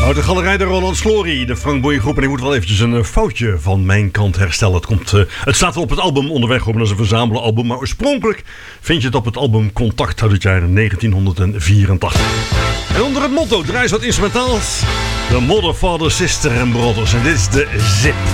Uit de galerij de Roland Slory, de Frank Boeien groep. En ik moet wel eventjes een foutje van mijn kant herstellen. Het staat wel op het album Onderweg, dat is een verzamelalbum. Maar oorspronkelijk vind je het op het album Contact uit het jaar 1984. En onder het motto, draai eens wat instrumentaals. De Mother, Father, Sister en Brothers. En dit is de Zip.